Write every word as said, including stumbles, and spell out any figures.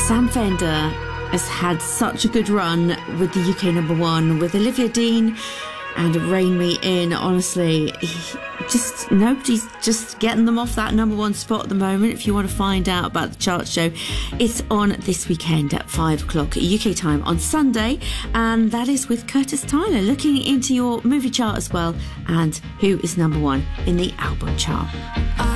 Sam Fender has had such a good run with the U K number one, with Olivia Dean and Rein Me In. Honestly, he, just nobody's just getting them off that number one spot at the moment. If you want to find out about the chart show, it's on this weekend at five o'clock U K time on Sunday, and that is with Curtis Tyler, looking into your movie chart as well and who is number one in the album chart.